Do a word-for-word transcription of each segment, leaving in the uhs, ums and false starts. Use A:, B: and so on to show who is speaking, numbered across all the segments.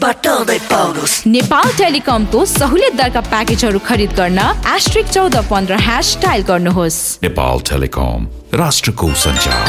A: बटाउँदै पाउनुस्।
B: नेपाल टेलिकमको सहुलियत दरका प्याकेजहरू खरिद गर्न एस्ट्रिक चौध पन्ध्र ह्यास डायल गर्नुहोस्।
C: नेपाल टेलिकम, राष्ट्रको सञ्चार।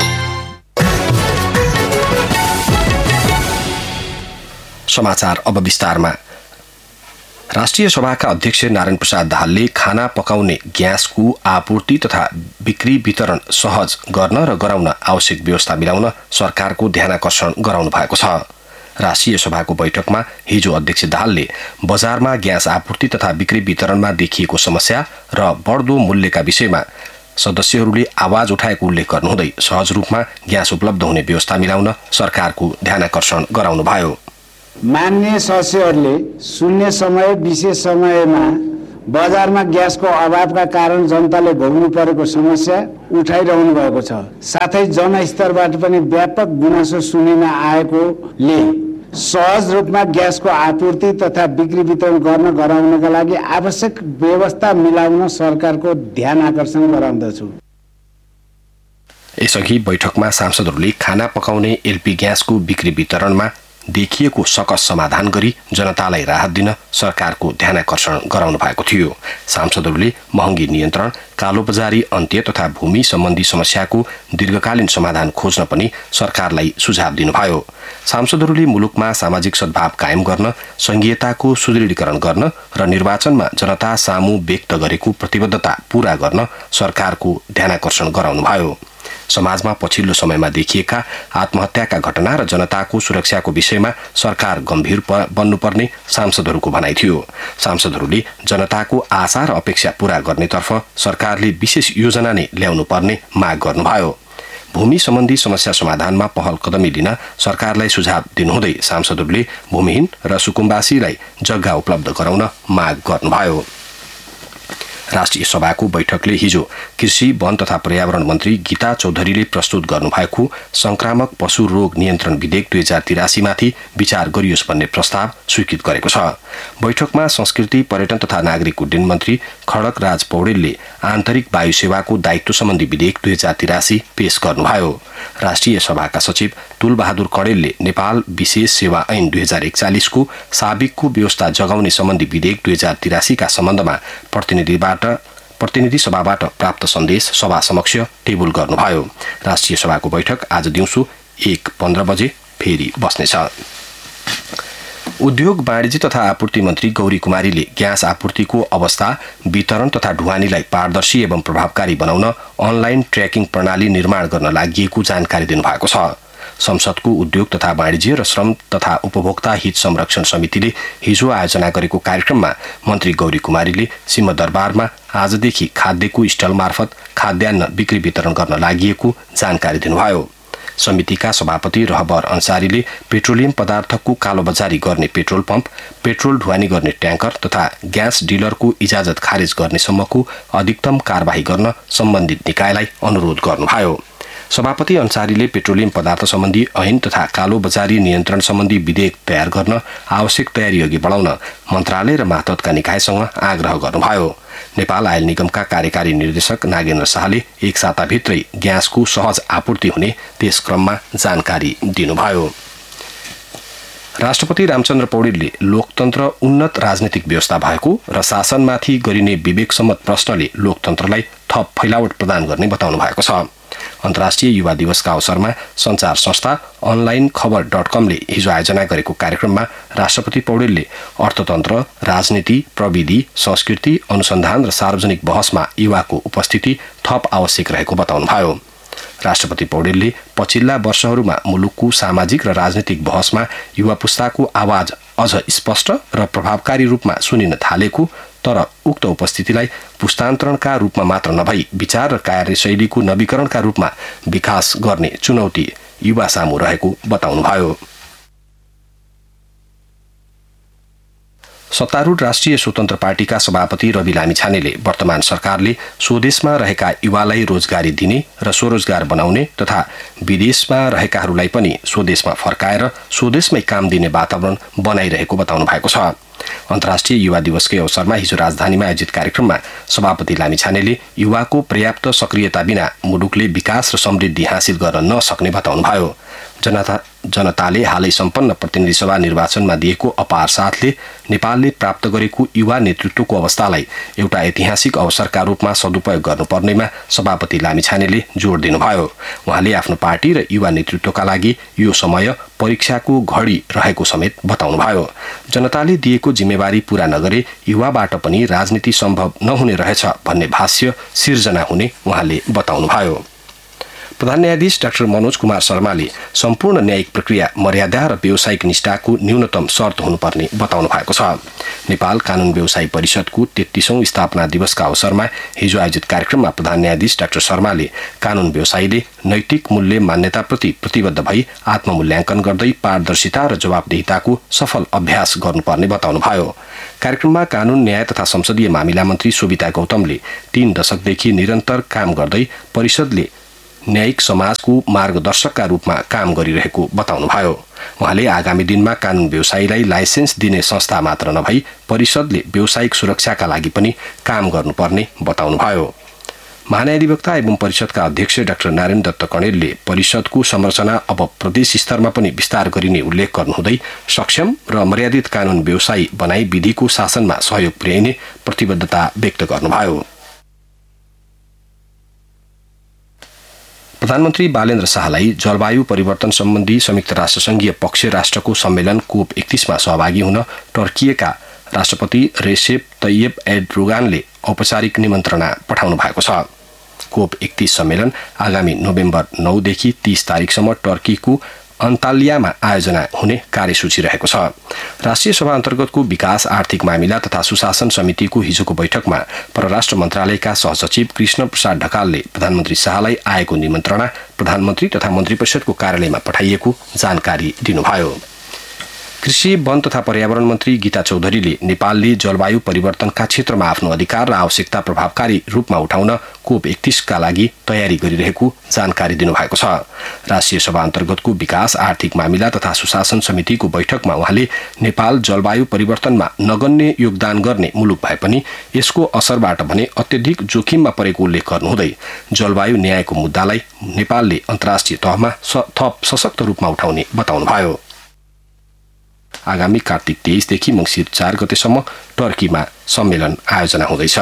D: समाचार अब विस्तारमा। राष्ट्रिय सभाका अध्यक्ष नारायण प्रसाद दाहालले खाना पकाउने ग्यासको आपूर्ति तथा बिक्री वितरण सहज गर्न र गराउन आवश्यक व्यवस्था मिलाउन सरकारको ध्यानाकर्षण गराउनु भएको छ। राष्ट्रिय सभाको बैठकमा हिजो अध्यक्ष दाहालले बजारमा ग्यास आपूर्ति तथा बिक्री वितरणमा देखिएको समस्या र बढ्दो मूल्यका विषयमा सदस्यहरूले आवाज उठाएको उल्लेख गर्नुहुँदै सहज रूपमा ग्यास उपलब्ध हुने व्यवस्था मिलाउन सरकारको ध्यानाकर्षण गराउनुभयो।
E: मान्य सदस्यहरूले शून्य समय विशेष समयमा बजारमा ग्यासको अभावका कारण जनताले भोग्नु परेको समस्या उठाइरहनु भएको छ। साथै जनस्तरबाट पनि व्यापक गुनासो सुनिन आएकोले सहज रूपमा ग्यासको आपूर्ति तथा बिक्री वितरण गर्न गराउनका लागि आवश्यक व्यवस्था मिलाउन सरकारको ध्यान आकर्षण गराउँदछु।
D: यसअघि बैठकमा सांसदहरूले खाना पकाउने एलपी ग्यासको बिक्री वितरणमा देखिएको सकस समाधान गरी जनतालाई राहत दिन सरकारको ध्यानाकर्षण गराउनु भएको थियो। सांसदहरूले महँगी नियन्त्रण, कालोबजारी अन्त्य तथा भूमि सम्बन्धी समस्याको दीर्घकालीन समाधान खोज्न पनि सरकारलाई सुझाव दिनुभयो। सांसदहरूले मुलुकमा सामाजिक सद्भाव कायम गर्न, संघीयताको सुदृढीकरण गर्न र निर्वाचनमा जनता सामु व्यक्त गरेको प्रतिबद्धता पूरा गर्न सरकारको ध्यानाकर्षण गराउनुभयो। समाजमा पछिल्लो समयमा देखिएका आत्महत्याका घटना र जनताको सुरक्षाको विषयमा सरकार गम्भीर बन्नुपर्ने सांसदहरूको भनाइ थियो। सांसदहरूले जनताको आशा र अपेक्षा पूरा गर्नेतर्फ सरकारले विशेष योजना नै ल्याउनु पर्ने माग गर्नुभयो। भूमि सम्बन्धी समस्या समाधानमा पहल कदमी लिन सरकारलाई सुझाव दिनुहुँदै सांसदहरूले भूमिहीन र सुकुम्बासीलाई जग्गा उपलब्ध गराउन माग गर्नुभयो। राष्ट्रिय सभाको बैठकले हिजो कृषि, वन तथा पर्यावरण मन्त्री गीता चौधरीले प्रस्तुत गर्नुभएको संक्रामक पशु रोग नियन्त्रण विधेयक दुई हजार तिरासी माथि विचार गरियोस् भन्ने प्रस्ताव स्वीकृत गरेको छ। बैठकमा संस्कृति, पर्यटन तथा नागरिक उड्डयन मन्त्री खड्ग राज पौडेलले आन्तरिक वायु सेवाको दायित्व सम्बन्धी विधेयक दुई हजार तिरासी पेश गर्नुभयो। राष्ट्रिय सभाका सचिव तुल बहादुर कडेलले नेपाल विशेष सेवा ऐन दुई हजार एकचालिसको साबिकको व्यवस्था जगाउने सम्बन्धी विधेयक दुई हजार तिरासीका सम्बन्धमा प्रतिनिधिबाट प्रतिनिधि सभाबाट प्राप्त सन्देश सभा समक्ष टेबल गर्नुभयो। राष्ट्रिय सभाको बैठक आज दिउँसो एक पन्ध्र बजे फेरि बस्नेछ। उद्योग, वाणिज्य तथा आपूर्ति मन्त्री गौरी कुमारीले ग्यास आपूर्तिको अवस्था, वितरण तथा ढुवानीलाई पारदर्शी एवं प्रभावकारी बनाउन अनलाइन ट्र्याकिङ प्रणाली निर्माण गर्न लागि जानकारी दिनुभएको छ। संसदको उद्योग तथा वाणिज्य र श्रम तथा उपभोक्ता हित संरक्षण समितिले हिजो आयोजना गरेको कार्यक्रममा मन्त्री गौरी कुमारीले सिंहदरबारमा आजदेखि खाद्यको स्टल मार्फत खाद्यान्न बिक्री वितरण गर्न लागि जानकारी दिनुभयो। समितिका सभापति रहबर अन्सारीले पेट्रोलियम पदार्थको कालोबजारी गर्ने पेट्रोल पम्प, पेट्रोल ढुवानी गर्ने ट्याङ्कर तथा ग्यास डिलरको इजाजत खारेज गर्नेसम्मको अधिकतम कारबाही गर्न सम्बन्धित निकायलाई अनुरोध गर्नुभयो। सभापति अन्सारीले पेट्रोलियम पदार्थ सम्बन्धी ऐन तथा कालोबजारी नियन्त्रण सम्बन्धी विधेयक तयार गर्न आवश्यक तयारी अघि बढाउन मन्त्रालय र मातहतका निकायसँग आग्रह गर्नुभयो। नेपाल आयल निगमका कार्यकारी निर्देशक नागेन्द्र शाहले एक साताभित्रै ग्यासको सहज आपूर्ति हुने त्यस क्रममा जानकारी दिनुभयो। राष्ट्रपति रामचन्द्र पौडेलले लोकतन्त्र उन्नत राजनीतिक व्यवस्था भएको र शासनमाथि गरिने विवेकसम्मत प्रश्नले लोकतन्त्रलाई थप फैलावट प्रदान गर्ने बताउनु भएको छ। अन्तर्राष्ट्रिय युवा दिवसका अवसरमा सञ्चार संस्था अनलाइन खबर डट कमले हिजो आयोजना गरेको कार्यक्रममा राष्ट्रपति पौडेलले अर्थतन्त्र, राजनीति, प्रविधि, संस्कृति, अनुसन्धान र सार्वजनिक बहसमा युवाको उपस्थिति थप आवश्यक रहेको बताउनुभयो। राष्ट्रपति पौडेलले पछिल्ला वर्षहरूमा मुलुकको सामाजिक र राजनीतिक बहसमा युवा पुस्ताको आवाज अझ स्पष्ट र प्रभावकारी रूपमा सुनिन थालेको, तर उक्त उपस्थितिलाई पुस्तान्तरणका रूपमा मात्र नभई विचार र कार्यशैलीको नवीकरणका रूपमा विकास गर्ने चुनौती युवा सामु रहेको बताउनुभयो। सत्तारूढ राष्ट्रिय स्वतन्त्र पार्टीका सभापति रवि लामिछानेले वर्तमान सरकारले स्वदेशमा रहेका युवालाई रोजगारी दिने र स्वरोजगार बनाउने तथा विदेशमा रहेकाहरूलाई पनि स्वदेशमा फर्काएर स्वदेशमै काम दिने वातावरण बनाइरहेको बताउनु भएको छ। अन्तर्राष्ट्रिय युवा दिवसकै अवसरमा हिजो राजधानीमा आयोजित कार्यक्रममा सभापति लामिछानेले युवाको पर्याप्त सक्रियता बिना मुलुकले विकास र समृद्धि हासिल गर्न नसक्ने बताउनुभयो। जनता जनताले हालै सम्पन्न प्रतिनिधि सभा निर्वाचनमा दिएको अपार साथले नेपालले प्राप्त गरेको युवा नेतृत्वको अवस्थालाई एउटा ऐतिहासिक अवसरका रूपमा सदुपयोग गर्नुपर्नेमा सभापति लामिछानेले जोड दिनुभयो। उहाँले आफ्नो पार्टी र युवा नेतृत्वका लागि यो समय परीक्षाको घडी रहेको समेत बताउनुभयो। जनताले दिएको जिम्मेवारी पूरा नगरे युवाबाट पनि राजनीति सम्भव नहुने रहेछ भन्ने भाष्य सिर्जना हुने उहाँले बताउनुभयो। प्रधान न्यायाधीश डाक्टर मनोज कुमार शर्माले सम्पूर्ण न्यायिक प्रक्रिया मर्यादा र व्यावसायिक निष्ठाको न्यूनतम शर्त हुनुपर्ने बताउनु भएको छ। नेपाल कानून व्यवसायी परिषदको तेत्तीसौं स्थापना दिवसका अवसरमा हिजो आयोजित कार्यक्रममा प्रधान न्यायाधीश डाक्टर शर्माले कानून व्यवसायीले नैतिक मूल्य मान्यताप्रति प्रतिबद्ध भई आत्ममूल्याङ्कन गर्दै पारदर्शिता र जवाबदेहिताको सफल अभ्यास गर्नुपर्ने बताउनुभयो। कार्यक्रममा कानून न्याय तथा संसदीय मामिला मन्त्री सोभिता गौतमले तीन दशकदेखि निरन्तर काम गर्दै परिषदले न्यायिक समाजको मार्गदर्शकका रूपमा काम गरिरहेको बताउनुभयो। उहाँले आगामी दिनमा कानून व्यवसायीलाई लाइसेन्स दिने संस्था मात्र नभई परिषदले व्यावसायिक सुरक्षाका लागि पनि काम गर्नुपर्ने बताउनुभयो। महान्यायाधिवक्ता एवं परिषदका अध्यक्ष डाक्टर नारायण दत्त कणेलले परिषदको संरचना अब प्रदेश स्तरमा पनि विस्तार गरिने उल्लेख गर्नुहुँदै सक्षम र मर्यादित कानून व्यवसायी बनाई विधिको शासनमा सहयोग पुर्याइने प्रतिबद्धता व्यक्त गर्नुभयो। प्रधानमन्त्री बालेन्द्र शाहलाई जलवायु परिवर्तन सम्बन्धी संयुक्त राष्ट्रसङ्घीय पक्ष राष्ट्रको सम्मेलन कोप एकतीसमा सहभागी हुन टर्किएका राष्ट्रपति रेसेप तैयब एर्डोगानले औपचारिक निमन्त्रणा पठाउनु भएको छ। कोप एकतीस सम्मेलन आगामी नोभेम्बर नौदेखि तीस तारिकसम्म टर्कीको अन्ताल्यामा आयोजना हुने कार्यसूची रहेको छ। राष्ट्रिय सभा अन्तर्गतको विकास आर्थिक मामिला तथा सुशासन समितिको हिजोको बैठकमा परराष्ट्र मन्त्रालयका सहसचिव कृष्ण प्रसाद ढकालले प्रधानमन्त्री शाहलाई आएको निमन्त्रणा प्रधानमन्त्री तथा मन्त्री परिषदको कार्यालयमा पठाइएको जानकारी दिनुभयो। कृषि वन तथा पर्यावरण मन्त्री गीता चौधरीले नेपालले जलवायु परिवर्तनका क्षेत्रमा आफ्नो अधिकार र आवश्यकता प्रभावकारी रूपमा उठाउन कोप एकतीसका लागि तयारी गरिरहेको जानकारी दिनुभएको छ। राष्ट्रिय सभा अन्तर्गतको विकास आर्थिक मामिला तथा सुशासन समितिको बैठकमा उहाँले नेपाल जलवायु परिवर्तनमा नगण्य योगदान गर्ने मुलुक भए पनि यसको असरबाट भने अत्यधिक जोखिममा परेको उल्लेख गर्नुहुँदै जलवायु न्यायको मुद्दालाई नेपालले अन्तर्राष्ट्रिय तहमा थप सशक्त रूपमा उठाउने बताउनुभयो। आगामी कार्तिक तेइसदेखि मङ्सिर चार गतेसम्म टर्कीमा सम्मेलन आयोजना हुँदैछ।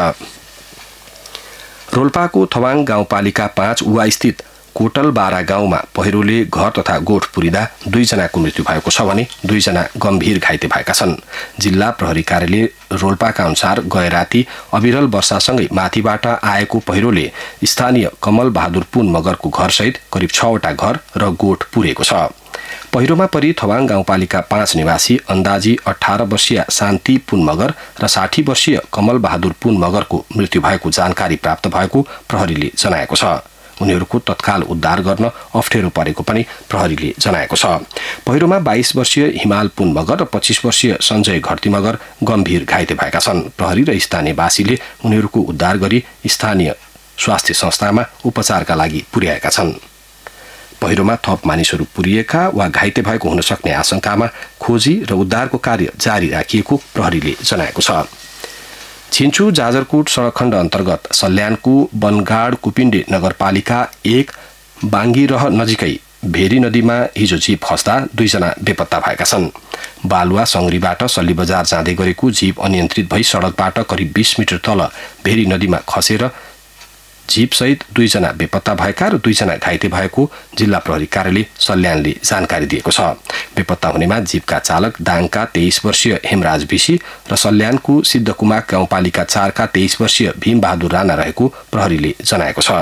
D: रोल्पाको थवाङ गाउँपालिका पाँच उवा स्थित कोटलबारा गाउँमा पहिरोले घर तथा गोठ पुरिँदा दुईजनाको मृत्यु भएको छ भने दुईजना गम्भीर घाइते भएका छन्। जिल्ला प्रहरी कार्यालय रोल्पाका अनुसार गए राति अविरल वर्षासँगै माथिबाट आएको पहिरोले स्थानीय कमल बहादुर पुन मगरको घरसहित करिब छवटा घर र गोठ पुरेको छ। पहिरोमा परि थवाङ गाउँपालिका पाँच निवासी अन्दाजी अठार वर्षीय शान्ति पुन मगर र साठी वर्षीय कमल बहादुर पुन मगरको मृत्यु भएको जानकारी प्राप्त भएको प्रहरीले जनाएको छ। उनीहरूको तत्काल उद्धार गर्न अप्ठ्यारो परेको पनि प्रहरीले जनाएको छ। पहिरोमा बाइस वर्षीय हिमाल पुन मगर र पच्चीस वर्षीय सञ्जय घरती मगर गम्भीर घाइते भएका छन्। प्रहरी र स्थानीयवासीले उनीहरूको उद्धार गरी स्थानीय स्वास्थ्य संस्थामा उपचारका लागि पुर्याएका छन्। पहिरोमा थप मानिसहरू पुरिएका वा घाइते भएको हुन सक्ने आशंकामा खोजी र उद्धारको कार्य जारी राखिएको प्रहरीले जनाएको छ। छिन्चु जाजरकोट सडक खण्ड अन्तर्गत सल्यानको बनगाड कुपिण्डे नगरपालिका एक बाङ्गीरह नजिकै भेरी नदीमा हिजो जीप खस्दा दुईजना बेपत्ता भएका छन्। बालुवा सङ्ग्रीबाट सल्ली बजार जाँदै गरेको जीप अनियन्त्रित भई सडकबाट करिब बीस मिटर तल भेरी नदीमा खसेर जीपसहित दुईजना बेपत्ता भएका र दुईजना घाइते भएको जिल्ला प्रहरी कार्यालय सल्यानले जानकारी दिएको छ। बेपत्ता हुनेमा जीपका चालक दाङका तेइस वर्षीय हेमराज विशी र सल्यानको सिद्धकुमार गाउँपालिका चारका तेइस वर्षीय भीमबहादुर राणा रहेको प्रहरीले जनाएको छ।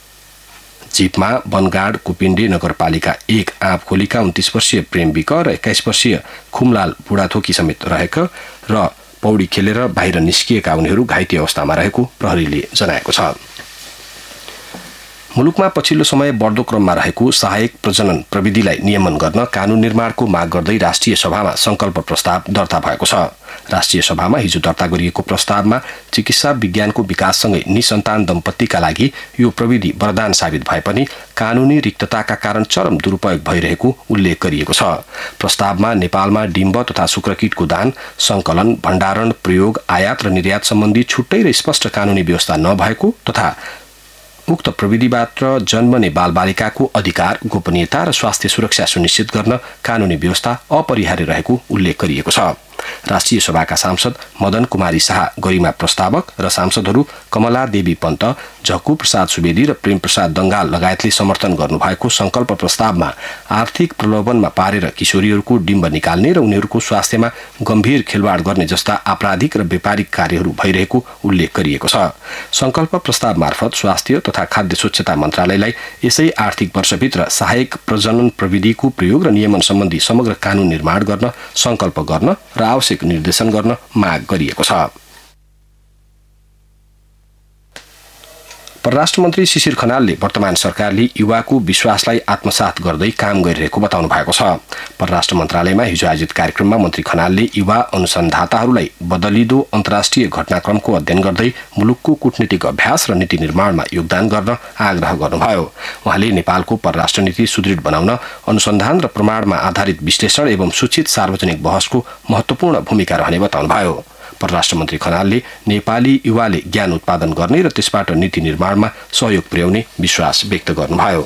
D: जीपमा बनगाड कुपिण्डे नगरपालिका एक आँपखोलीका उन्तीस वर्षीय प्रेम विक र एक्काइस वर्षीय खुमलाल बुढाथोकी समेत रहेको र पौडी खेलेर बाहिर निस्किएका उनीहरू घाइते अवस्थामा रहेको प्रहरीले जनाएको छ। मुलुकमा पछिल्लो समय बढ्दो क्रममा रहेको सहायक प्रजनन प्रविधिलाई नियमन गर्न कानून निर्माणको माग गर्दै राष्ट्रिय सभामा संकल्प प्रस्ताव दर्ता भएको छ। राष्ट्रिय सभामा हिजो दर्ता गरिएको प्रस्तावमा चिकित्सा विज्ञानको विकाससँगै निसन्तान दम्पतिका लागि यो प्रविधि वरदान साबित भए पनि कानूनी रिक्तताका कारण चरम दुरुपयोग भइरहेको उल्लेख गरिएको छ। प्रस्तावमा नेपालमा डिम्ब तथा शुक्रकीटको दान, संकलन, भण्डारण, प्रयोग, आयात र निर्यात सम्बन्धी छुट्टै र स्पष्ट कानूनी व्यवस्था नभएको तथा उक्त प्रविधिबाट जन्मने बालबालिकाको अधिकार, गोपनीयता र स्वास्थ्य सुरक्षा सुनिश्चित गर्न कानूनी व्यवस्था अपरिहार्य रहेको उल्लेख गरिएको छ। राष्ट्रिय सभाका सांसद मदन कुमारी शाह, गरिमा प्रस्तावक र सांसदहरू कमला देवी पन्त, झक्कु प्रसाद सुवेदी र प्रेम प्रसाद दंगाल लगायतले समर्थन गर्नुभएको संकल्प प्रस्तावमा आर्थिक प्रलोभनमा पारेर किशोरीहरूको डिम्ब निकाल्ने र उनीहरूको स्वास्थ्यमा गम्भीर खेलवाड गर्ने जस्ता आपराधिक र व्यापारिक कार्यहरू भइरहेको उल्लेख गरिएको छ। संकल्प प्रस्ताव मार्फत स्वास्थ्य तथा खाद्य स्वच्छता मन्त्रालयलाई यसै आर्थिक वर्षभित्र सहायक प्रजनन प्रविधिको प्रयोग र नियमन सम्बन्धी समग्र कानून निर्माण गर्न संकल्प गर्न र आवश्यक निर्देशन गर्न माग गरिएको छ। परराष्ट्र मन्त्री शिशिर खनालले वर्तमान सरकारले युवाको विश्वासलाई आत्मसात गर्दै काम गरिरहेको बताउनु भएको छ। परराष्ट्र मन्त्रालयमा हिजो आयोजित कार्यक्रममा मन्त्री खनालले युवा अनुसन्धाताहरूलाई बदलिदो अन्तर्राष्ट्रिय घटनाक्रमको अध्ययन गर्दै मुलुकको कूटनीतिक अभ्यास र नीति निर्माणमा योगदान गर्न आग्रह गर्नुभयो। उहाँले नेपालको परराष्ट्र नीति सुदृढ बनाउन अनुसन्धान र प्रमाणमा आधारित विश्लेषण एवं सूचित सार्वजनिक बहसको महत्त्वपूर्ण भूमिका रहने बताउनुभयो। परराष्ट्र मन्त्री खनालले नेपाली युवाले ज्ञान उत्पादन गर्ने र त्यसबाट नीति निर्माणमा सहयोग पुर्याउने विश्वास व्यक्त गर्नुभयो।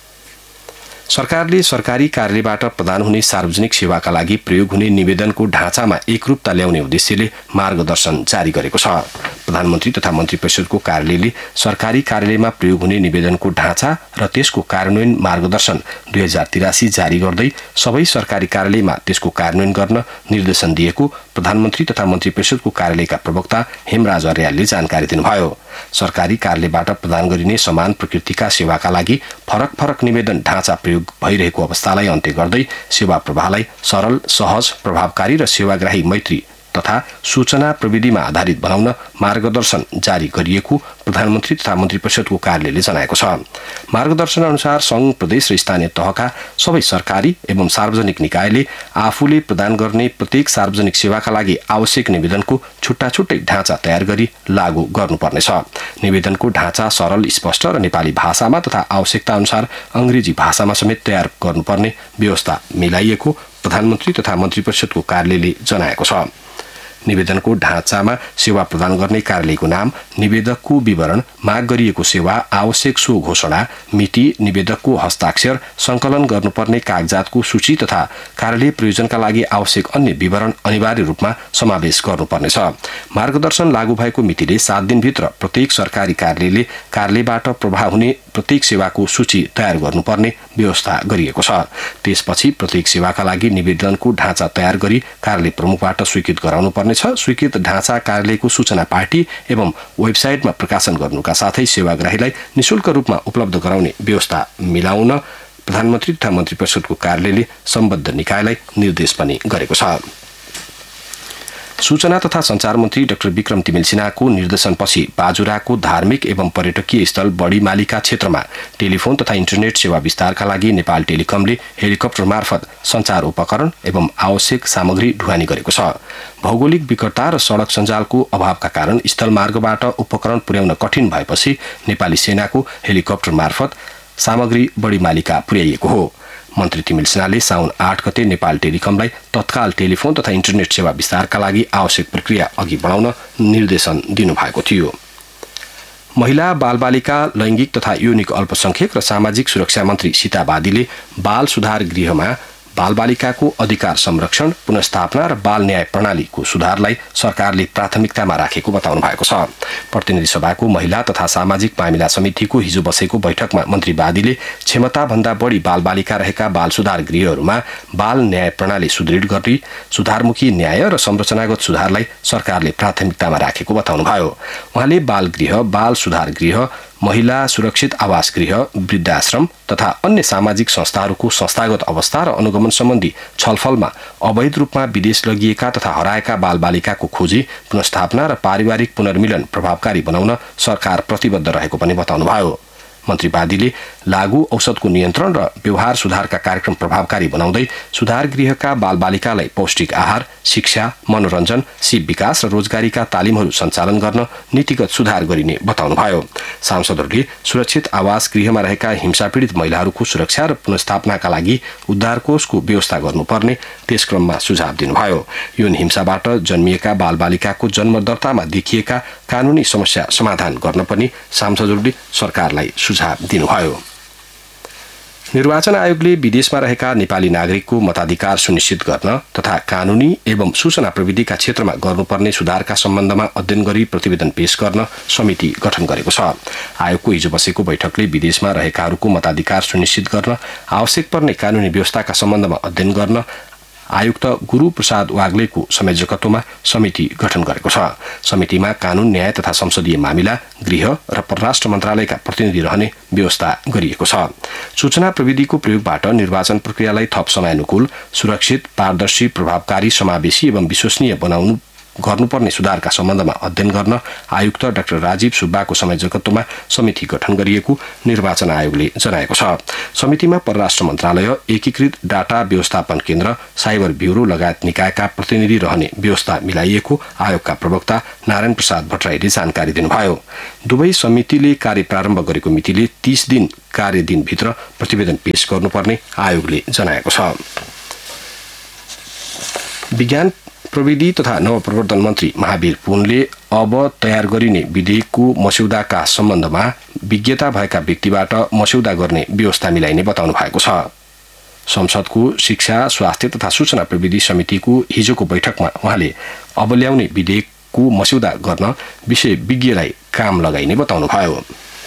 D: सरकारले सरकारी कार्यालयबाट प्रदान हुने सार्वजनिक सेवाका लागि प्रयोग हुने निवेदनको ढाँचामा एकरूपता ल्याउने उद्देश्यले मार्गदर्शन जारी गरेको छ। प्रधानमन्त्री तथा मन्त्री परिषदको कार्यालयले सरकारी कार्यालयमा प्रयोग हुने निवेदनको ढाँचा र त्यसको कार्यान्वयन मार्गदर्शन दुई हजार तिरासी जारी गर्दै सबै सरकारी कार्यालयमा त्यसको कार्यान्वयन गर्न निर्देशन दिएको प्रधानमन्त्री तथा मन्त्री परिषदको कार्यालयका प्रवक्ता हेमराज अर्यालले जानकारी दिनुभयो। सरकारी कार्यालयबाट प्रदान गरिने समान प्रकृतिका सेवाका लागि फरक फरक निवेदन ढाँचा प्रयोग भइरहेको अवस्थालाई अन्त्य गर्दै सेवा प्रवाहलाई सरल, सहज, प्रभावकारी र सेवाग्राही मैत्री तथा सूचना प्रविधिमा आधारित बनाउन मार्गदर्शन जारी गरिएको प्रधानमन्त्री तथा मन्त्री परिषदको कार्यालयले जनाएको छ। मार्गदर्शन अनुसार संघ, प्रदेश र स्थानीय तहका सबै सरकारी एवं सार्वजनिक निकायले आफूले प्रदान गर्ने प्रत्येक सार्वजनिक सेवाका लागि आवश्यक निवेदनको छुट्टा छुट्टै ढाँचा तयार गरी लागू गर्नुपर्नेछ। निवेदनको ढाँचा सरल, स्पष्ट र नेपाली भाषामा तथा आवश्यकता अनुसार अंग्रेजी भाषामा समेत तयार गर्नुपर्ने व्यवस्था मिलाइएको प्रधानमन्त्री तथा मन्त्री परिषदको कार्यालयले जनाएको छ। निवेदनको ढाँचामा सेवा प्रदान गर्ने कार्यालयको नाम, निवेदकको विवरण, माग गरिएको सेवा, आवश्यक सो घोषणा, मिति, निवेदकको हस्ताक्षर, संकलन गर्नुपर्ने कागजातको सूची तथा कार्यालय प्रयोजनका लागि आवश्यक अन्य विवरण अनिवार्य रूपमा समावेश गर्नुपर्नेछ। मार्गदर्शन लागू भएको मितिले सात दिनभित्र प्रत्येक सरकारी कार्यालयले कार्यालयबाट प्रभाव हुने प्रत्येक सेवाको सूची तयार गर्नुपर्ने व्यवस्था गरिएको छ। त्यसपछि प्रत्येक सेवाका लागि निवेदनको ढाँचा तयार गरी कार्यालय प्रमुखबाट स्वीकृत गराउनु पर्नेछ। स्वीकृत ढाँचा कार्यालयको सूचना पार्टी एवं वेबसाइटमा प्रकाशन गर्नुका साथै सेवाग्राहीलाई निशुल्क रूपमा उपलब्ध गराउने व्यवस्था मिलाउन प्रधानमन्त्री तथा मन्त्री परिषदको कार्यालयले सम्बद्ध निकायलाई निर्देश पनि गरेको छ। सूचना तथा संचार मन्त्री डाक्टर विक्रम तिमिल सिन्हाको निर्देशनपछि बाजुराको धार्मिक एवं पर्यटकीय स्थल बडीमालिका क्षेत्रमा टेलिफोन तथा इन्टरनेट सेवा विस्तारका लागि नेपाल टेलिकमले हेलिकप्टर मार्फत संचार उपकरण एवं आवश्यक सामग्री ढुवानी गरेको छ। भौगोलिक विकटता र सड़क सञ्जालको अभावका कारण स्थलमार्गबाट उपकरण पुर्याउन कठिन भएपछि नेपाली सेनाको हेलिकप्टर मार्फत सामग्री बडीमालिका पुर्याइएको हो। मन्त्री तिमिल सिन्हाले साउन आठ गते नेपाल टेलिकमलाई तत्काल टेलिफोन तथा इन्टरनेट सेवा विस्तारका लागि आवश्यक प्रक्रिया अघि बढाउन निर्देशन दिनुभएको थियो। महिला, बालबालिका, लैंगिक तथा यौनिक अल्पसंख्यक र सामाजिक सुरक्षा मन्त्री सीता बादीले बाल सुधार गृहमा बालबालिकाको अधिकार संरक्षण, पुनर्स्थापना र बाल न्याय प्रणालीको सुधारलाई सरकारले प्राथमिकतामा राखेको बताउनु भएको छ। प्रतिनिधि सभाको महिला तथा सामाजिक मामिला समितिको हिजो बसेको बैठकमा मन्त्री बादीले क्षमताभन्दा बढी बालबालिका रहेका बाल सुधार गृहहरूमा बाल न्याय प्रणाली सुदृढ गरी सुधारमुखी न्याय र संरचनागत सुधारलाई सरकारले प्राथमिकतामा राखेको बताउनुभयो। उहाँले बाल गृह, बाल सुधार गृह, महिला सुरक्षित आवास गृह, वृद्धाश्रम तथा अन्य सामाजिक संस्थाहरूको संस्थागत अवस्था र अनुगमन सम्बन्धी छलफलमा अवैध रूपमा विदेश लगिएका तथा हराएका बालबालिकाको खोजी, पुनर्स्थापना र पारिवारिक पुनर्मिलन प्रभावकारी बनाउन सरकार प्रतिबद्ध रहेको पनि बताउनुभयो। मन्त्री बादीले लागू औषधको नियन्त्रण र व्यवहार सुधारका कार्यक्रम प्रभावकारी बनाउँदै सुधार गृहका बालबालिकालाई पौष्टिक आहार, शिक्षा, मनोरञ्जन, सिप विकास र रोजगारीका तालिमहरू सञ्चालन गर्न नीतिगत सुधार गरिने बताउनुभयो। सांसदहरूले सुरक्षित आवास गृहमा रहेका हिंसापीडित महिलाहरूको सुरक्षा र पुनर्स्थापनाका लागि उद्धार कोषको व्यवस्था गर्नुपर्ने त्यसक्रममा सुझाव दिनुभयो। यौन हिंसाबाट जन्मिएका बालबालिकाको जन्म दर्तामा देखिएका कानूनी समस्या समाधान गर्न पनि सांसदहरूले सरकारलाई सुझाव दिनुभयो। निर्वाचन आयोगले विदेशमा रहेका नेपाली नागरिकको मताधिकार सुनिश्चित गर्न तथा कानूनी एवं सूचना प्रविधिका क्षेत्रमा गर्नुपर्ने सुधारका सम्बन्धमा अध्ययन गरी प्रतिवेदन पेश गर्न समिति गठन गरेको छ। आयोगको हिजो बसेको बैठकले विदेशमा रहेकाहरूको मताधिकार सुनिश्चित गर्न आवश्यक पर्ने कानूनी व्यवस्थाका सम्बन्धमा अध्ययन गर्न आयुक्त गुरु प्रसाद वाग्लेको संयोजकत्वमा समिति गठन गरेको छ। समितिमा कानून, न्याय तथा संसदीय मामिला, गृह र परराष्ट्र मन्त्रालयका प्रतिनिधि रहने व्यवस्था गरिएको छ। सूचना प्रविधिको प्रयोगबाट निर्वाचन प्रक्रियालाई थप समयानुकूल, सुरक्षित, पारदर्शी, प्रभावकारी, समावेशी एवं विश्वसनीय बनाउनु गर्नुपर्ने सुधारका सम्बन्धमा अध्ययन गर्न आयुक्त डाक्टर राजीव सुब्बाको संयोजकत्वमा समिति गठन गरिएको निर्वाचन आयोगले जनाएको छ। समितिमा परराष्ट्र मन्त्रालय, एकीकृत डाटा व्यवस्थापन केन्द्र, साइबर ब्युरो लगायत निकायका प्रतिनिधि रहने व्यवस्था मिलाइएको आयोगका प्रवक्ता नारायण प्रसाद भट्टराईले जानकारी दिनुभयो। दुवै समितिले कार्य प्रारम्भ गरेको मितिले तीस दिन कार्यदिनभित्र प्रतिवेदन पेश गर्नुपर्ने आयोगले जनाएको छ। विज्ञान प्रविधि तथा नवप्रवर्धन मन्त्री महावीर पुनले अब तयार गरिने विधेयकको मस्यौदाका सम्बन्धमा विज्ञता भएका व्यक्तिबाट मस्यौदा गर्ने व्यवस्था मिलाइने बताउनु भएको छ। संसदको शिक्षा, स्वास्थ्य तथा सूचना प्रविधि समितिको हिजोको बैठकमा उहाँले अब ल्याउने विधेयकको मस्यौदा गर्न विषय विज्ञलाई काम लगाइने बताउनुभयो।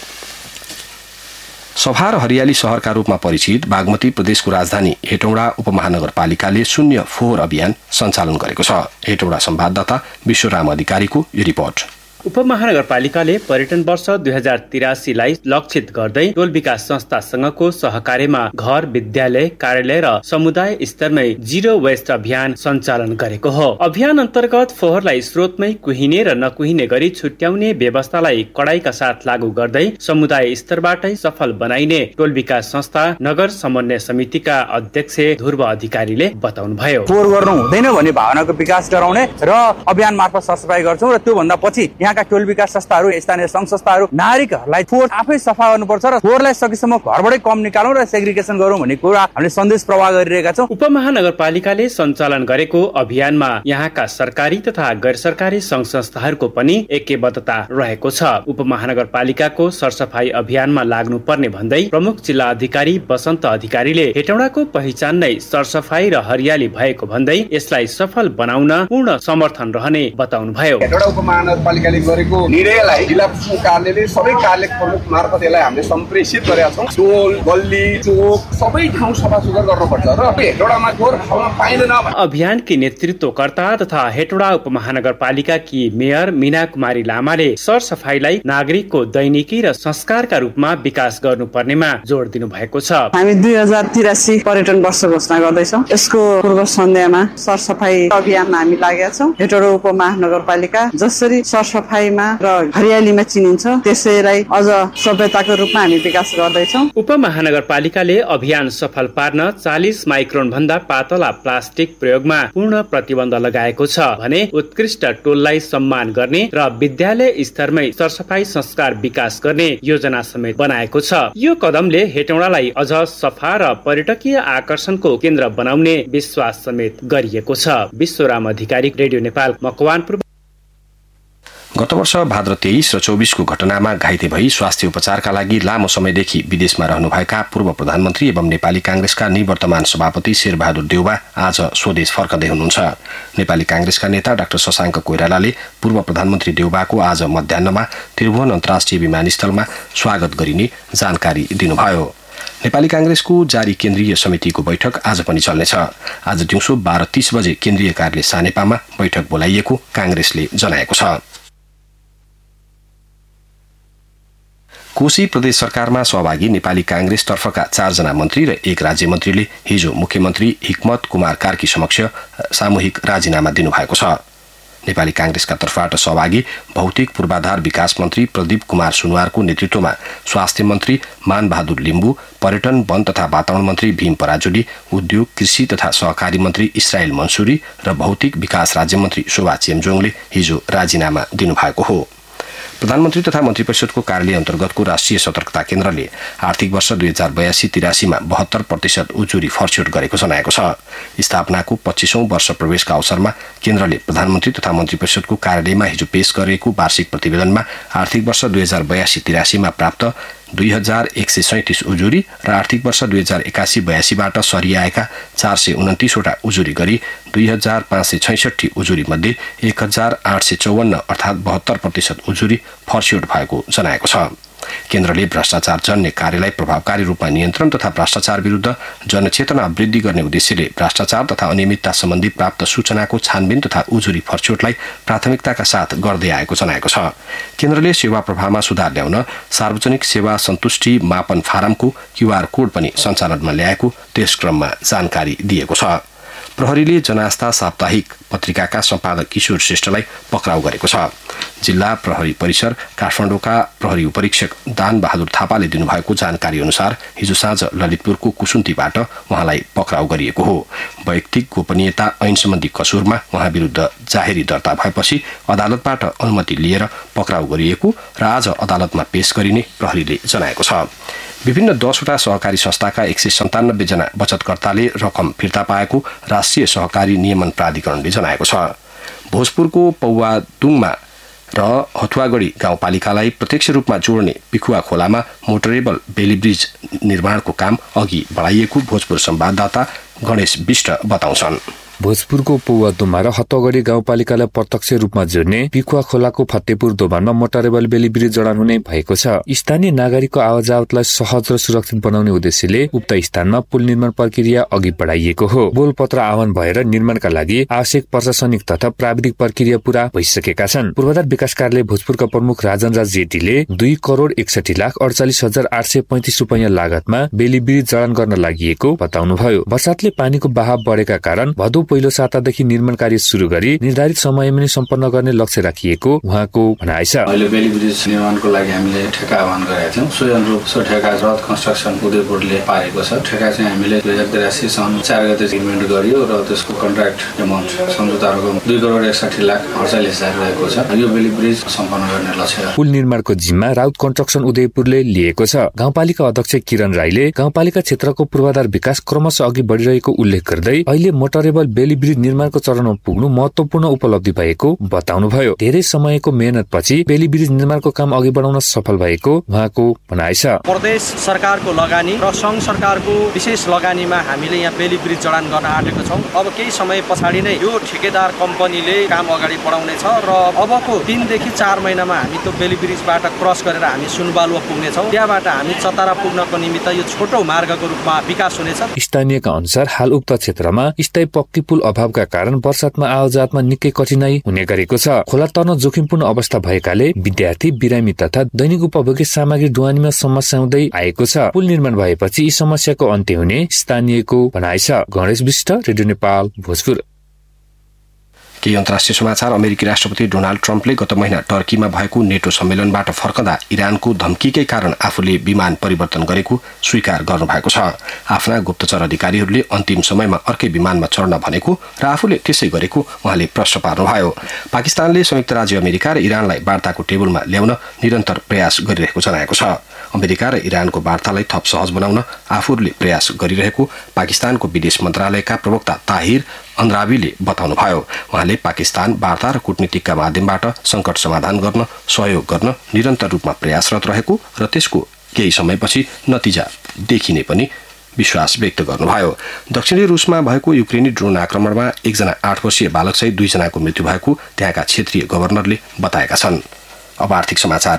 D: सभा र हरियाली शहरका रूपमा परिचित बागमती प्रदेशको राजधानी हेटौडा उपमहानगरपालिकाले शून्य फोहोर अभियान सञ्चालन गरेको छ। हेटौडा संवाददाता विश्वराम अधिकारीको यो रिपोर्ट।
A: उपमहानगरपालिकाले पर्यटन वर्ष दुई हजार तिरासीलाई लक्षित गर्दै टोल विकास संस्थासँगको सहकार्यमा घर, विद्यालय, कार्यालय र समुदाय स्तरमै जिरो वेस्ट अभियान सञ्चालन गरेको हो। अभियान अन्तर्गत फोहोरलाई स्रोतमै कुहिने र नकुहिने गरी छुट्याउने व्यवस्थालाई कडाइका साथ लागू गर्दै समुदाय स्तरबाटै सफल बनाइने टोल विकास संस्था नगर समन्वय समितिका अध्यक्ष ध्रुव अधिकारीले बताउनुभयो।
F: फोहोर गर्नु हुँदैन भन्ने भावनाको विकास गराउने र अभियान मार्फत सरसफाई गर्छौं र त्यो भन्दा पछि यहाँका टोल विकास संस्थाहरू, स्थानीय संघ संस्थाहरू नागरिकहरूलाई फोहोर आफै सफा गर्नुपर्छ र फोहोरलाई सकेसम्म घरबाटै कम निकालौं र सेग्रिगेसन गरौं भन्ने कुरा हामीले सन्देश प्रवाह गरिरहेका छौं।
A: उपमहानगरपालिकाले सञ्चालन गरेको अभियानमा यहाँका सरकारी तथा गैर सरकारी संघ संस्थाहरूको पनि एकबद्धता रहेको छ। उपमहानगरपालिकाको सरसफाई अभियानमा लाग्नुपर्ने भन्दै प्रमुख जिल्ला अधिकारी वसन्त अधिकारीले हेटौडाको पहिचान नै सरसफाई र हरियाली भएको भन्दै यसलाई सफल बनाउन पूर्ण समर्थन रहने बताउनुभयो।
G: हेटौडा उपमहानगरपालिकाले गरेको निर्णयलाई जिल्ला कार्यालयले सबै कार्यालय प्रमुख मार्फत यसलाई हामीले सम्प्रेषित गरेका छौं। टोल, गल्ली, चोक सबै ठाउँ सफा सुग्घर गर्नुपर्छ र हेटौडामा फोहोर खाउन पाइँदैन।
A: अभियानकी नेतृत्वकर्ता तथा हेटौडा उपमहानगरपालिका की मेयर मीना कुमारी लामाले सरसफाईलाई नागरिकको दैनिकी र संस्कारका रूपमा विकास गर्नुपर्नेमा जोड दिनु भएको छ।
H: हामी दुई हजार तिरासी पर्यटन वर्ष घोषणा गर्दैछौँ। यसको पूर्व सन्ध्यामा सरसफाई अभियानमा हामी लागेका छौँ। हेटौडा उपमहानगरपालिका जसरी सरसफाईमा र हरियालीमा चिनिन्छ त्यसैलाई अझ सभ्यताको रूपमा हामी विकास गर्दैछौँ।
A: उपमहानगरपालिकाले अभियान सफल पार्न चालीस माइक्रोन भन्दा पातला प्लास्टिक प्रयोगमा पूर्ण प्रतिबन्ध लगाएको छ भने उत्कृष्ट टोललाई सम्मान गर्ने र विद्यालय स्तरमै सरसफाई संस्कार विकास गर्ने योजना समेत बनाएको छ। यो कदमले हेटौडालाई अझ सफा र पर्यटकीय आकर्षणको केन्द्र बनाउने विश्वास समेत गरिएको छ। विश्वराम अधिकारी, रेडियो नेपाल, मकवानपुर।
D: गत वर्ष भाद्र तेइस र चौबिसको घटनामा घाइते भई स्वास्थ्य उपचारका लागि लामो समयदेखि विदेशमा रहनुभएका पूर्व प्रधानमन्त्री एवं नेपाली कांग्रेसका निवर्तमान सभापति शेरबहादुर देउवा आज स्वदेश फर्कदै हुनुहुन्छ। नेपाली कांग्रेसका नेता डाक्टर शशाङ्क कोइरालाले पूर्व प्रधानमन्त्री देउवाको आज मध्याह्नमा त्रिभुवन अन्तर्राष्ट्रिय विमानस्थलमा स्वागत गरिने जानकारी दिनुभयो। नेपाली कांग्रेसको जारी केन्द्रीय समितिको बैठक आज पनि चल्नेछ। आज दिउँसो बाह्र तीस बजे केन्द्रीय कार्यालय सानेपामा बैठक बोलाइएको कांग्रेसले जनाएको छ। कोशी प्रदेश सरकारमा सहभागी नेपाली कांग्रेस तर्फका चारजना मन्त्री र एक राज्य मन्त्रीले हिजो मुख्यमन्त्री हिक्मत कुमार कार्की समक्ष सामूहिक राजीनामा दिनुभएको छ। नेपाली कांग्रेसका तर्फबाट सहभागी भौतिक पूर्वाधार विकास मन्त्री प्रदीप कुमार सुनवारको नेतृत्वमा स्वास्थ्य मन्त्री मान बहादुर लिम्बू, पर्यटन वन तथा वातावरण मन्त्री भीम पराजुली, उद्योग कृषि तथा सहकारी मन्त्री इसरायल मन्सुरी र भौतिक विकास राज्यमन्त्री शोभा चेम्जोङले हिजो राजीनामा दिनुभएको हो। प्रधानमन्त्री तथा मन्त्री परिषदको कार्यालय अन्तर्गतको राष्ट्रिय सतर्कता केन्द्रले आर्थिक वर्ष दुई हजार बयासी तिरासीमा बहत्तर प्रतिशत उजुरी फर्स्यौट गरेको जनाएको छ। स्थापनाको पच्चीसौं वर्ष प्रवेशका अवसरमा केन्द्रले प्रधानमन्त्री तथा मन्त्री परिषदको कार्यालयमा हिजो पेश गरेको वार्षिक प्रतिवेदनमा आर्थिक वर्ष दुई हजार बयासी तिरासीमा प्राप्त दुई हजार एक सय सैंतिस उजुरी र आर्थिक वर्ष दुई हजार एकासी बयासीबाट सरिआएका चार सय उन्तिसवटा उजुरी गरी दुई हजार पाँच सय छैसठी उजुरी मध्ये एक हजार आठ सय चौवन्न अर्थात् बहत्तर प्रतिशत उजुरी फर्स्यौट भएको जनाएको छ। केन्द्रले भ्रष्टाचार जन्य कार्यलाई प्रभावकारी रूपमा नियन्त्रण तथा भ्रष्टाचार विरुद्ध जनचेतना वृद्धि गर्ने उद्देश्यले भ्रष्टाचार तथा अनियमितता सम्बन्धी प्राप्त सूचनाको छानबिन तथा उजुरी फर्स्यौटलाई प्राथमिकताका साथ गर्दै आएको जनाएको छ। केन्द्रले सेवा प्रवाहमा सुधार ल्याउन सार्वजनिक सेवा सन्तुष्टि मापन फारमको क्यूआर कोड पनि सञ्चालनमा ल्याएको त्यस क्रममा जानकारी दिएको छ। प्रहरीले जनआस्था साप्ताहिक पत्रिकाका सम्पादक किशोर श्रेष्ठलाई पक्राउ गरेको छ। जिल्ला प्रहरी परिसर काठमाडौँका प्रहरी उपरीक्षक दान बहादुर थापाले दिनुभएको जानकारी अनुसार हिजो साँझ ललितपुरको कुसुन्तीबाट उहाँलाई पक्राउ गरिएको हो। वैयक्तिक गोपनीयता ऐन सम्बन्धी कसुरमा उहाँ विरुद्ध जाहेरी दर्ता भएपछि अदालतबाट अनुमति लिएर पक्राउ गरिएको र आज अदालतमा पेश गरिने प्रहरीले जनाएको छ। विभिन्न दसवटा सहकारी संस्थाका एक सय सन्तानब्बे जना बचतकर्ताले रकम फिर्ता पाएको राष्ट्रिय सहकारी नियमन प्राधिकरणले जनाएको छ। भोजपुरको पौवादुङमा र हथुवागढी गाउँपालिकालाई प्रत्यक्ष रूपमा जोड्ने पिखुवा खोलामा मोटरेबल बेली ब्रिज निर्माणको काम अघि बढाइएको भोजपुर संवाददाता गणेश विष्ट बताउँछन्।
I: भोजपुरको पौवादुङमा र हतगढी गाउँपालिकालाई प्रत्यक्ष रूपमा जोड्ने पिखुवा खोलाको फतेपुर दोभानमा मोटरेबल बेली ब्रिज जडान हुने भएको छ। स्थानीय नागरिकको आवाजावतलाई सहज र सुरक्षित बनाउने उद्देश्यले उक्त स्थानमा पुल निर्माण प्रक्रिया अघि बढाइएको हो। बोलपत्र आह्वान भएर निर्माणका लागि आवश्यक प्रशासनिक तथा प्राविधिक प्रक्रिया पूरा भइसकेका छन्। पूर्वाधार विकास कार्यालय भोजपुरका प्रमुख राजन राज जेटीले दुई करोड़ एकसठी लाख अडचालिस हजार आठ सय पैंतिस रुपियाँ लागतमा बेली ब्रिज जडान गर्न लागि बताउनुभयो। बर्सातले पानीको बहाव बढेका कारण भदौ पहिलो सातादेखि निर्माण कार्य शुरू गरी निर्धारित समयमा नै सम्पन्न गर्ने लक्ष्य राखिएको उहाँको भनाइ छ।
J: अहिले बेली ब्रिज निर्माणको लागि हामीले ठेका आह्वान गरेका थियौँ। सो अनुरूप सो ठेका रथ कन्स्ट्रक्सन उदयपुरले पारेको छ। ठेका चाहिँ हामीले दुई हजार तिरासी साउन चार गते एग्रिमेन्ट गरियो र त्यसको कन्ट्र्याक्ट एमाउन्ट सम्झौता रकम दुई करोड़ एकसाठी लाख अडचालिस हजार रहेको छ। यो बेली ब्रिज सम्पन्न गर्ने लक्ष्य।
I: पुल निर्माणको जिम्मा राउत कन्स्ट्रक्सन उदयपुरले लिएको छ। गाउँपालिका अध्यक्ष किरण राईले गाउँपालिका क्षेत्रको पूर्वाधार विकास क्रमशः अघि बढिरहेको उल्लेख गर्दै अहिले मोटरेबल बेली ब्रिज निर्माणको चरणमा पुग्नु महत्वपूर्ण उपलब्धि भएको बताउनुभयो। धेरै समयको मेहनतपछि बेली ब्रिज निर्माणको काम अघि बढाउन सफल भएको उहाँको भनाइ छ।
K: प्रदेश सरकारको लगानी र संघ सरकारको विशेष लगानीमा हामीले यहाँ बेली ब्रिज जडान गर्न आँटेको छौँ। अब केही समय पछाडि नै यो ठेकेदार कम्पनीले काम अगाडि बढाउनेछ र अबको तीनदेखि चार महिनामा हामी त्यो बेली ब्रिजबाट क्रस गरेर हामी सुनबालुवा पुग्नेछौँ। त्यहाँबाट हामी चतारा पुग्नको निमित्त यो छोटो मार्गको रूपमा विकास हुनेछ।
I: स्थानीयका अनुसार हाल उक्त क्षेत्रमा स्थायी पक्की पुल अभावका कारण वर्षातमा आवाजातमा निकै कठिनाई हुने गरेको छ। खोला तर्न जोखिमपूर्ण अवस्था भएकाले विद्यार्थी बिरामी तथा दैनिक उपभोग्य सामग्री ढुवानीमा समस्या हुँदै आएको छ। पुल निर्माण भएपछि यी समस्याको अन्त्य हुने स्थानीयको भनाइ छ। गणेश विष्ट, रेडियो नेपाल, भोजपुर।
D: केही अन्तर्राष्ट्रिय समाचार। अमेरिकी राष्ट्रपति डोनाल्ड ट्रम्पले गत महिना टर्कीमा भएको नेटो सम्मेलनबाट फर्कँदा इरानको धम्कीकै कारण आफूले विमान परिवर्तन गरेको स्वीकार गर्नुभएको छ। आफ्ना गुप्तचर अधिकारीहरूले अन्तिम समयमा अर्कै विमानमा चढ्न भनेको र आफूले त्यसै गरेको उहाँले प्रश्न पार्नुभयो। पाकिस्तानले संयुक्त राज्य अमेरिका र इरानलाई वार्ताको टेबलमा ल्याउन निरन्तर प्रयास गरिरहेको जनाएको छ। अमेरिका र इरानको वार्तालाई थप सहज बनाउन आफूहरूले प्रयास गरिरहेको पाकिस्तानको विदेश मन्त्रालयका प्रवक्ता ताहिर अन्द्राबीले बताउनुभयो। उहाँले पाकिस्तान वार्ता र कूटनीतिका माध्यमबाट संकट समाधान गर्न सहयोग गर्न निरन्तर रूपमा प्रयासरत रहेको र त्यसको केही समयपछि नतिजा देखिने पनि विश्वास व्यक्त गर्नुभयो। दक्षिणी रुसमा भएको युक्रेनी ड्रोन आक्रमणमा एकजना आठ वर्षीय बालकसहित दुईजनाको मृत्यु भएको त्यहाँका क्षेत्रीय गभर्नरले बताएका छन्। अब आर्थिक समाचार।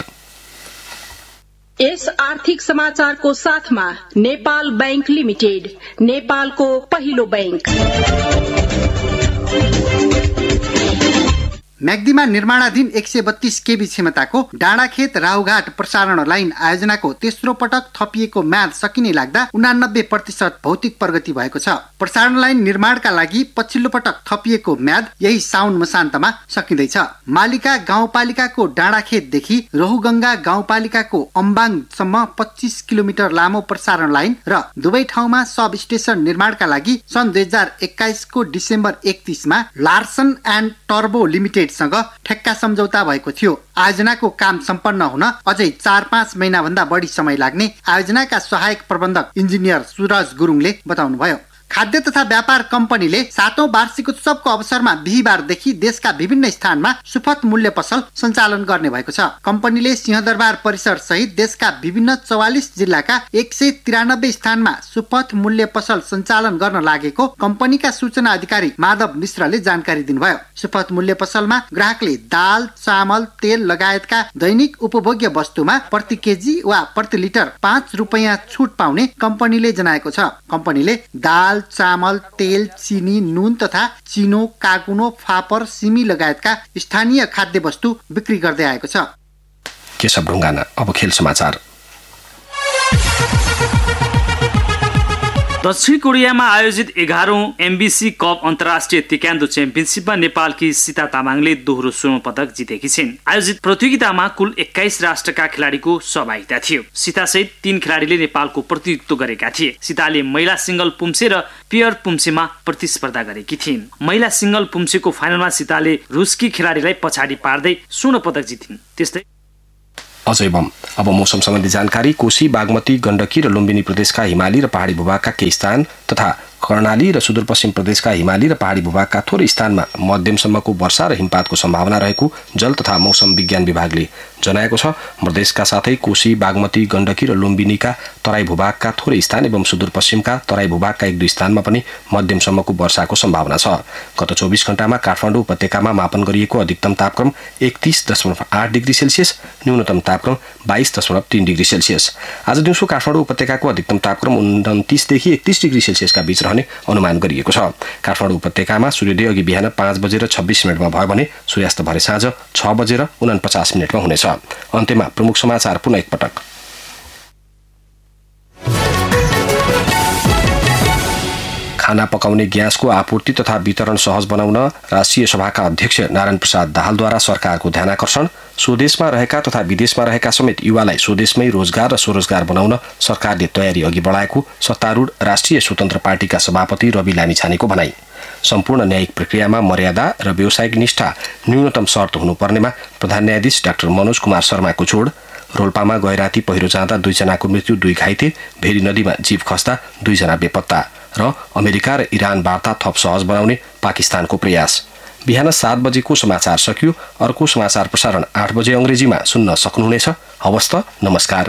L: यस आर्थिक समाचारको साथमा नेपाल बैंक लिमिटेड, नेपालको पहिलो बैंक।
M: म्याग्दीमा निर्माणाधीन एक सय बत्तीस केबी क्षमताको डाँडाखेत राहुघाट प्रसारण लाइन आयोजनाको तेस्रो पटक थपिएको म्याद सकिने लाग्दा उनानब्बे प्रतिशत भौतिक प्रगति भएको छ। प्रसारण लाइन निर्माणका लागि पछिल्लो पटक थपिएको म्याद यही साउन मसान्तमा सकिँदैछ। मालिका गाउँपालिकाको डाँडाखेतदेखि रहुगङ्गा गाउँपालिकाको अम्बाङसम्म पच्चीस किलोमिटर लामो प्रसारण लाइन र दुवै ठाउँमा सब स्टेशन निर्माणका लागि सन् दुई हजार एक्काइसको डिसेम्बर एकतीसमा लार्सन एन्ड टर्बो लिमिटेडसँग ठेक्का सम्झौता भएको थियो। आयोजनाको काम सम्पन्न हुन अझै चार पाँच महिना भन्दा बढी समय लाग्ने आयोजनाका सहायक प्रबन्धक इन्जिनियर सुरज गुरुङले बताउनुभयो। खाद्य तथा व्यापार कम्पनीले सातौं वार्षिक उत्सवको अवसरमा बिहीबारदेखि देशका विभिन्न स्थानमा सुपथ मूल्य पसल सञ्चालन गर्ने भएको छ। कम्पनीले सिंहदरबार परिसर सहित देशका विभिन्न चौवालिस जिल्लाका एक सय तिरानब्बे स्थानमा सुपथ मूल्य पसल सञ्चालन गर्न लागेको कम्पनीका सूचना अधिकारी माधव मिश्रले जानकारी दिनुभयो। सुपथ मूल्य पसलमा ग्राहकले दाल, चामल, तेल लगायतका दैनिक उपभोग्य वस्तुमा प्रति केजी वा प्रति लिटर पाँच रुपियाँ छुट पाउने कम्पनीले जनाएको छ। कम्पनीले दाल, चामल, तेल, चिनी, नुन तथा चिनो, कागुनो, फापर, सिमी लगायतका स्थानीय खाद्य वस्तु बिक्री गर्दै आएको छ।
D: केशव ढुङ्गाना। अब खेल समाचार।
N: दक्षिण कोरियामा आयोजित एघारौं एमबीसी कप अन्तर्राष्ट्रिय तेक्वान्डो च्याम्पियनसिपमा नेपालकी सीता तामाङले दोहोरो स्वर्ण पदक जितेकी छिन्। आयोजित प्रतियोगितामा कुल एक्काइस राष्ट्रका खेलाडीको सहभागिता थियो। सीतासहित तीन खेलाडीले नेपालको प्रतिनिधित्व गरेका थिए। सीताले महिला सिंगल पुम्से र पेयर पुम्सेमा प्रतिस्पर्धा गरेकी थिइन्। महिला सिंगल पुम्सेको फाइनलमा सीताले रुसकी खेलाडीलाई पछाडि पार्दै स्वर्ण पदक जितिन्। त्यस्तै
D: अजय बम। अब मौसम सम्बन्धी जानकारी। कोशी, बागमती, गण्डकी र लुम्बिनी प्रदेशका हिमाली र पहाडी भूभागका केही स्थान तथा कर्णाली र सुदूरपश्चिम प्रदेशका हिमाली र पहाडी भूभागका थोरै स्थानमा मध्यमसम्मको वर्षा र हिमपातको सम्भावना रहेको जल तथा मौसम विज्ञान विभागले जनाएको छ। प्रदेशका साथै कोशी, बागमती, गण्डकी र लुम्बिनीका तराई भूभागका थोरै स्थान एवं सुदूरपश्चिमका तराई भूभागका एक दुई स्थानमा पनि मध्यमसम्मको वर्षाको सम्भावना छ। गत चौबिस घण्टामा काठमाडौँ उपत्यकामा मापन गरिएको अधिकतम तापक्रम एकतीस दशमलव आठ डिग्री सेल्सियस, न्यूनतम तापक्रम बाइस दशमलव तीन डिग्री सेल्सियस। आज दिउँसो काठमाडौँ उपत्यकाको अधिकतम तापक्रम उन्तिसदेखि एकतीस डिग्री सेल्सियसका बीच रहने अनुमान गरिएको छ। काठमाडौँ उपत्यकामा सूर्योदय अघि बिहान पाँच बजेर छब्बिस मिनटमा भयो भने सूर्यास्त भरे साँझ छ बजेर उनपचास मिनटमा हुनेछ। अन्त्यमा प्रमुख समाचार पुनः एकपटक। खाना पकाउने ग्यासको आपूर्ति तथा वितरण सहज बनाउन राष्ट्रिय सभाका अध्यक्ष नारायण प्रसाद दाहालद्वारा सरकारको ध्यानाकर्षण। स्वदेशमा रहेका तथा विदेशमा रहेका समेत युवालाई स्वदेशमै रोजगार र स्वरोजगार बनाउन सरकारले तयारी अघि बढाएको सत्तारूढ राष्ट्रिय स्वतन्त्र पार्टीका सभापति रवि लामिछानेको भनाई। सम्पूर्ण न्यायिक प्रक्रियामा मर्यादा र व्यावसायिक निष्ठा न्यूनतम शर्त हुनुपर्नेमा प्रधान न्यायाधीश डाक्टर मनोज कुमार शर्माको जोड। रोल्पामा गैराती पहिरो जाँदा दुईजनाको मृत्यु, दुई घाइते। भेरी नदीमा जीव खस्दा दुईजना बेपत्ता। र अमेरिका र इरान वार्ता थप सहज बनाउने पाकिस्तानको प्रयास। बिहान सात बजेको समाचार सकियो। अर्को समाचार प्रसारण आठ बजे अङ्ग्रेजीमा सुन्न सक्नुहुनेछ। हवस् त, नमस्कार।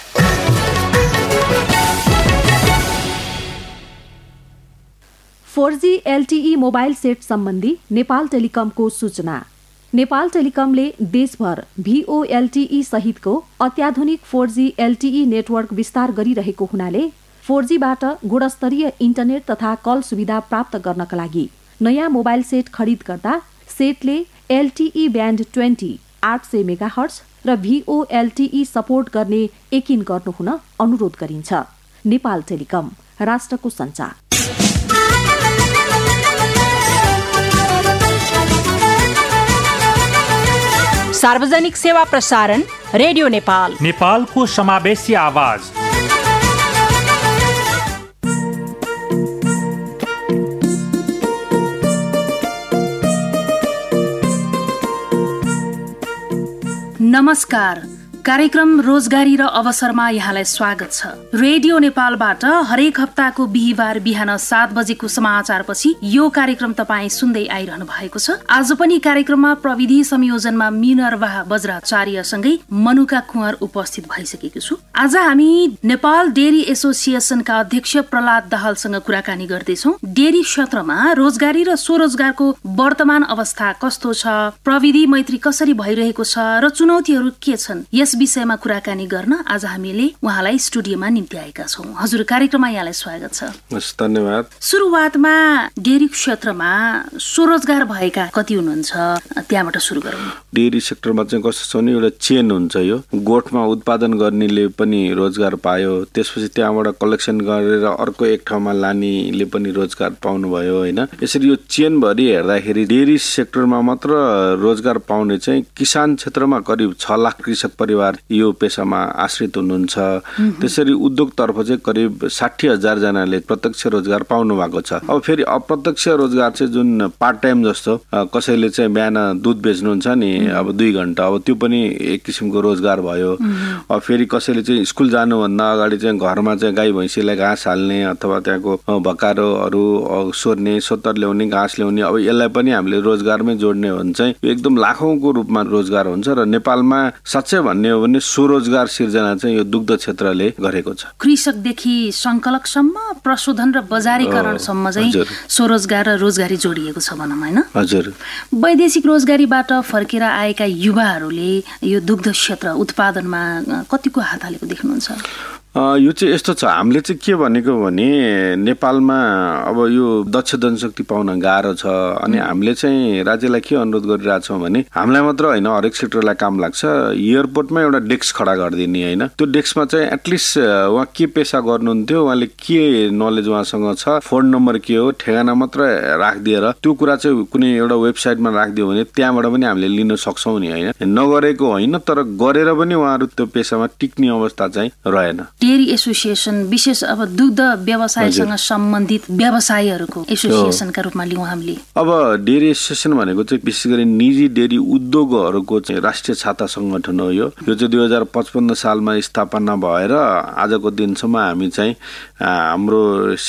O: Four G LTE mobile set सम्बन्धी नेपाल टेलिकमको सूचना। नेपाल टेलिकमले देशभर भीओएलटीई सहितको अत्याधुनिक फोर जी एलटीई नेटवर्क विस्तार गरिरहेको हुनाले फोर जीबाट गुणस्तरीय इन्टरनेट तथा कल सुविधा प्राप्त गर्नका लागि नयाँ मोबाइल सेट खरिद गर्दा सेटले एलटीई ब्यान्ड ट्वेन्टी आठ सय मेगाहर्ट्ज र भीओएलटीई सपोर्ट गर्ने यकिन गर्नुहुन अनुरोध गरिन्छ। नेपाल टेलिकम, राष्ट्रको सञ्चार।
L: सार्वजनिक सेवा प्रसारण रेडियो नेपाल,
P: नेपालको समावेशी आवाज।
L: नमस्कार। कार्यक्रम रोजगारी र अवसरमा यहाँलाई स्वागत छ। रेडियो नेपालबाट हरेक हप्ताको बिहीबार बिहान सात बजेको समाचारपछि यो कार्यक्रम तपाईँ सुन्दै आइरहनु भएको छ। आज पनि कार्यक्रममा प्रविधि संयोजनमा मिनरवाह बज्राचार्यसँगै मनुका कुँवर उपस्थित भइसकेको छु। आज हामी नेपाल डेरी एसोसिएसनका अध्यक्ष प्रहलाद दाहालसँग कुराकानी गर्दैछौँ। डेरी क्षेत्रमा रोजगारी र स्वरोजगारको वर्तमान अवस्था कस्तो छ, प्रविधि मैत्री कसरी भइरहेको छ र चुनौतीहरू के छन्, यस विषयमा कुराकानी गर्न आज हामीले उहाँलाई स्टुडियोमा निम्ति आएका छौँ। हजुर, कार्यक्रममा यहाँलाई स्वागत छ।
Q: धन्यवाद।
L: सुरुवातमा डेरी क्षेत्रमा स्वरोजगार भएका कति हुनुहुन्छ, त्यहाँबाट सुरु गरौँ।
Q: डेरी सेक्टरमा चाहिँ कस्तो छ भने एउटा चेन हुन्छ। यो गोठमा उत्पादन गर्नेले पनि रोजगार पायो, त्यसपछि त्यहाँबाट कलेक्सन गरेर अर्को एक ठाउँमा लानेले पनि रोजगार पाउनुभयो होइन। यसरी यो चेनभरि हेर्दाखेरि डेरी सेक्टरमा मात्र रोजगार पाउने चाहिँ किसान क्षेत्रमा करिब छ लाख कृषक परिवार यो पेसामा आश्रित हुनुहुन्छ। त्यसरी उद्योगतर्फ चाहिँ करिब साठी हजार जनाले प्रत्यक्ष रोजगार पाउनु भएको छ। अब फेरि अप्रत्यक्ष रोजगार चाहिँ जुन पार्ट टाइम जस्तो कसैले चाहिँ बिहान दुध बेच्नुहुन्छ नि, अब दुई घन्टा, अब त्यो पनि एक किसिमको रोजगार भयो। अब फेरि कसैले चाहिँ स्कुल जानुभन्दा अगाडि चाहिँ घरमा चाहिँ गाई भैँसीलाई घाँस हाल्ने अथवा त्यहाँको भकारोहरू सोर्ने, सोत्तर ल्याउने, घाँस ल्याउने, अब यसलाई पनि हामीले रोजगारमै जोड्ने हो भने चाहिँ एकदम लाखौंको रूपमा रोजगार हुन्छ। र नेपालमा साँच्चै भन्ने हो भने स्वरोजगार सिर्जना चाहिँ यो दुग्ध क्षेत्रले गरेको छ।
L: कृषकदेखि संकलकसम्म, प्रशोधन र बजारीकरणसम्म चाहिँ स्वरोजगार र रोजगारी जोडिएको छ भनौँ होइन।
Q: हजुर।
L: वैदेशिक रोजगारीबाट फर्केर आएका युवाहरूले यो दुग्ध क्षेत्र उत्पादनमा कतिको हात हालेको देख्नुहुन्छ?
Q: यो चाहिँ यस्तो छ, हामीले चाहिँ के भनेको भने नेपालमा अब यो दक्ष जनशक्ति पाउन गाह्रो छ। अनि हामीले चाहिँ राज्यलाई के अनुरोध गरिरहेछौँ भने हामीलाई मात्र होइन, हरेक सेक्टरलाई काम लाग्छ, एयरपोर्टमा एउटा डेस्क खडा गरिदिने होइन। त्यो डेस्कमा चाहिँ एटलिस्ट उहाँ के पेसा गर्नुहुन्थ्यो, उहाँले के नलेज उहाँसँग छ, फोन नम्बर के हो, ठेगाना मात्र राखिदिएर त्यो कुरा चाहिँ कुनै एउटा वेबसाइटमा राखिदियो भने त्यहाँबाट पनि हामीले लिन सक्छौँ नि होइन। नगरेको होइन, तर गरेर पनि उहाँहरू त्यो पेसामा टिक्ने अवस्था चाहिँ रहेन।
L: डेरी एसोसिएसन विशेष अब दुग्ध व्यवसायसँग सम्बन्धित व्यवसायीहरूको एसोसिएसनका रूपमा लिउँ हामीले।
Q: अब डेरी एसोसिएसन भनेको चाहिँ विशेष गरी निजी डेरी उद्योगहरूको चाहिँ राष्ट्रिय छाता संगठन हो। यो यो चाहिँ दुई हजार पचपन्न सालमा स्थापना भएर आजको दिनसम्म हामी चाहिँ हाम्रो